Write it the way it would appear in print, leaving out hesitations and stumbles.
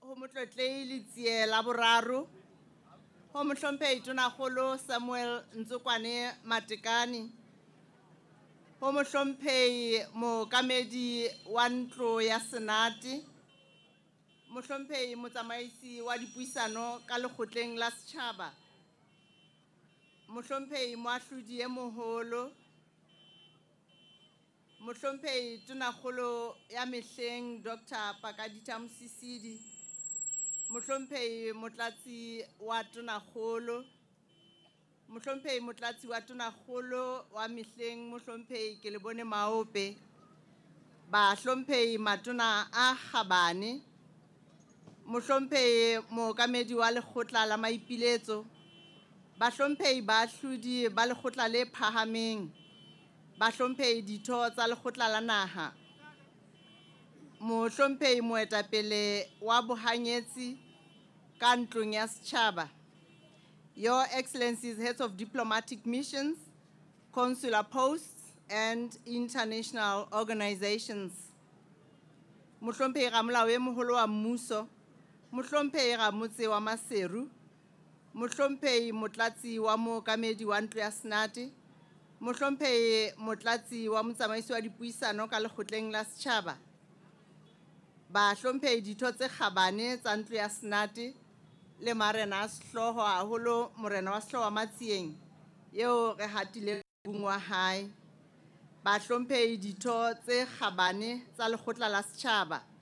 ho motlotlei letsie la boraro ho mohlomphehi Tonakgolo Samuel Ntsokwane Matekane, ho mohlomphehi mookamedi wa ntlo ya Senate, mohlomphehi motsamaisi wa dipuisano ka Lekgotleng la Setjhaba, mohlomphehi moahlodi e moholo, mohlomphehi Tonakgolo ya Mehleng Dr. Pakadita Mosisili, mohlomphehi motlatsi wa Tonakgolo, mohlomphehi motlatsi wa Tonakgolo wa Mehleng mohlomphehi Kelebone Maope, bahlomphehi matona a kgabane, mohlomphehi mookamedi wa Lekgotla la Maipiletso, bahlomphehi baahlodi ba Lekgotla le Phahameng, bahlomphehi ditho tsa Lekgotla la Naha, mohlomphehi moetapele wa bohanyetsi ka ntlong ya Setjhaba, Your Excellencies, Heads of Diplomatic Missions, Consular Posts and International Organizations, mohlomphehi ramolao e moholo wa mmuso, mohlomphehi ramotse wa Maseru, mohlomphehi motlatsi wa mookamedi wa ntlo ya Senate, mohlomphehi motlatsi wa motsamaisi wa dipuisano ka Lekgotleng la Setjhaba, bahlomphehi ditho tse kgabane tsa ntlo ya Senate le marena a sehloho, haholo morena wa sehloho wa Matsieng eo re hatile bung wa hae, bahlomphehi ditho tse kgabane tsa Lekgotla la Setjhaba,